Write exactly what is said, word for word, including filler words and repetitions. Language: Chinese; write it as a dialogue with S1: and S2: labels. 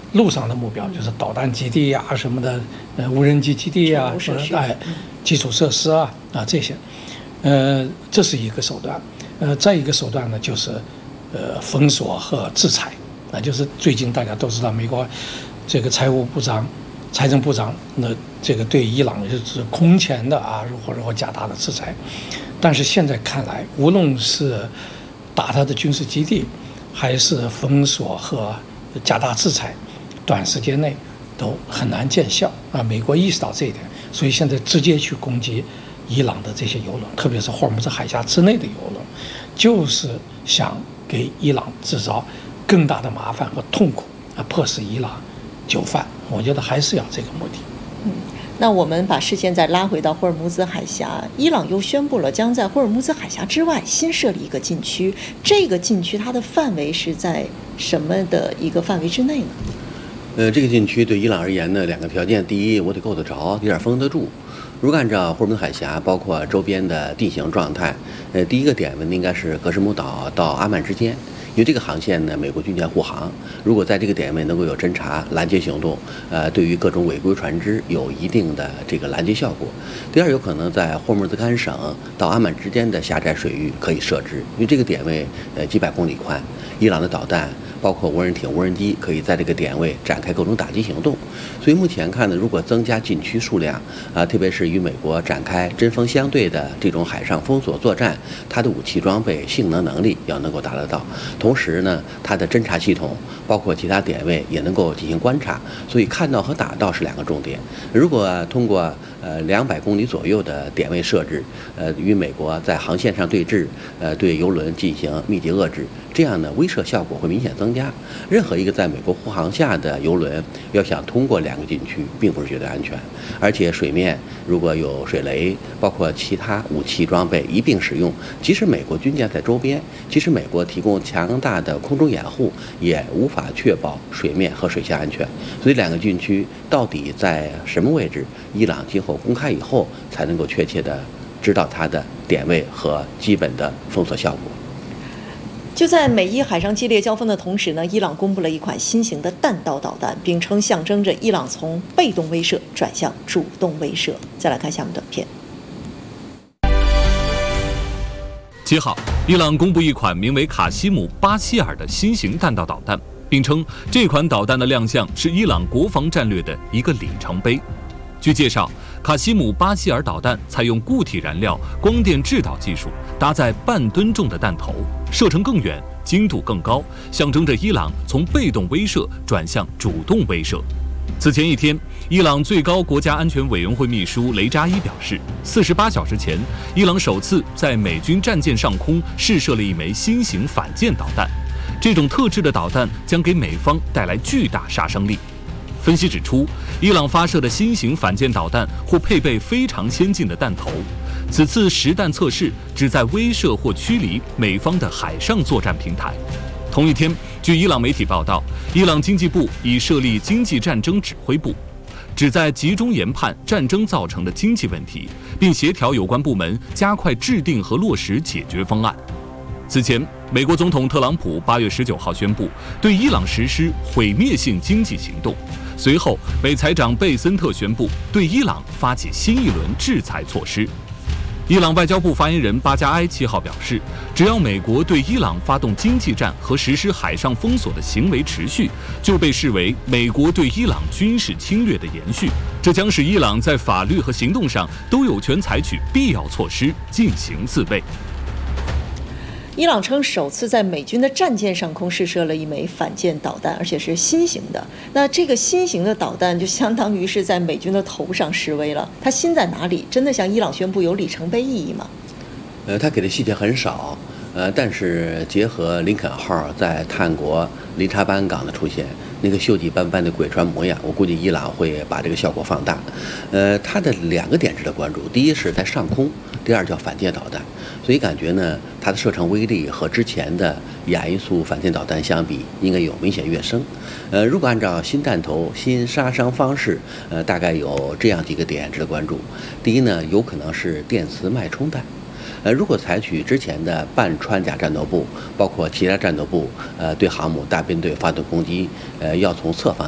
S1: 陆上的目标，就是导弹基地啊什么的，呃，无人机基地啊，哎，基础设施啊啊这些，呃，这是一个手段。呃，再一个手段呢，就是呃封锁和制裁。啊，就是最近大家都知道，美国这个财务部长、财政部长那这个对伊朗就是空前的啊，或者或加大的制裁。但是现在看来，无论是打他的军事基地，还是封锁和加大制裁，短时间内都很难见效啊。美国意识到这一点，所以现在直接去攻击伊朗的这些油轮，特别是霍尔木兹海峡之内的油轮，就是想给伊朗制造更大的麻烦和痛苦啊，迫使伊朗就范。我觉得还是要这个目的。
S2: 嗯，那我们把视线再拉回到霍尔木兹海峡，伊朗又宣布了将在霍尔木兹海峡之外新设立一个禁区。这个禁区它的范围是在什么的一个范围之内呢？
S3: 呃，这个禁区对伊朗而言呢，两个条件：第一，我得够得着，有点封得住。如果按照霍尔木兹海峡包括周边的地形状态，呃，第一个点呢应该是格什木岛到阿曼之间。因为这个航线呢，美国军舰护航，如果在这个点位能够有侦察拦截行动，呃，对于各种违规船只有一定的这个拦截效果。第二，有可能在霍尔木兹干省到阿曼之间的狭窄水域可以设置，因为这个点位呃几百公里宽，伊朗的导弹包括无人艇、无人机可以在这个点位展开各种打击行动。所以目前看呢，如果增加禁区数量啊、呃，特别是与美国展开针锋相对的这种海上封锁作战，它的武器装备、性能能力要能够达得到。同时呢，它的侦察系统包括其他点位也能够进行观察，所以看到和打到是两个重点。如果通过呃两百公里左右的点位设置，呃与美国在航线上对峙，呃对油轮进行密集遏制，这样呢威慑效果会明显增加。任何一个在美国护航下的油轮要想通过两个禁区，并不是绝对安全，而且水面如果有水雷，包括其他武器装备一并使用，即使美国军舰在周边，即使美国提供强大的空中掩护，也无法确保水面和水下安全。所以两个禁区到底在什么位置，伊朗今后公开以后才能够确切的知道它的点位和基本的封锁效果。
S2: 就在美伊海上激烈交锋的同时呢，伊朗公布了一款新型的弹道导弹，并称象征着伊朗从被动威慑转向主动威慑。再来看下面短片。
S4: 七号，伊朗公布一款名为卡西姆巴希尔的新型弹道导弹，并称这款导弹的亮相是伊朗国防战略的一个里程碑。据介绍，卡西姆巴希尔导弹采用固体燃料光电制导技术，搭载半吨重的弹头，射程更远，精度更高，象征着伊朗从被动威慑转向主动威慑。此前一天，伊朗最高国家安全委员会秘书雷扎伊表示，四十八小时前，伊朗首次在美军战舰上空试射了一枚新型反舰导弹。这种特制的导弹将给美方带来巨大杀伤力。分析指出，伊朗发射的新型反舰导弹或配备非常先进的弹头。此次实弹测试旨在威慑或驱离美方的海上作战平台。同一天，据伊朗媒体报道，伊朗经济部已设立经济战争指挥部，旨在集中研判战争造成的经济问题，并协调有关部门加快制定和落实解决方案。此前，美国总统特朗普八月十九号宣布对伊朗实施毁灭性经济行动。随后，美财长贝森特宣布对伊朗发起新一轮制裁措施。伊朗外交部发言人巴加埃七号表示，只要美国对伊朗发动经济战和实施海上封锁的行为持续，就被视为美国对伊朗军事侵略的延续，这将使伊朗在法律和行动上都有权采取必要措施进行自卫。
S2: 伊朗称首次在美军的战舰上空试射了一枚反舰导弹，而且是新型的。那这个新型的导弹就相当于是在美军的头上示威了。它新在哪里？真的向伊朗宣布有里程碑意义吗？
S3: 呃，他给的细节很少，呃，但是结合林肯号在泰国林查班港的出现，那个锈迹斑斑的鬼船模样，我估计伊朗会把这个效果放大。呃，它的两个点值得关注，第一是在上空，第二叫反舰导弹。所以感觉呢，它的射程威力和之前的亚音速反舰导弹相比，应该有明显跃升。呃，如果按照新弹头、新杀伤方式，呃，大概有这样几个点值得关注。第一呢，有可能是电磁脉冲弹。呃，如果采取之前的半穿甲战斗部，包括其他战斗部，呃，对航母大编队发动攻击，呃，要从侧方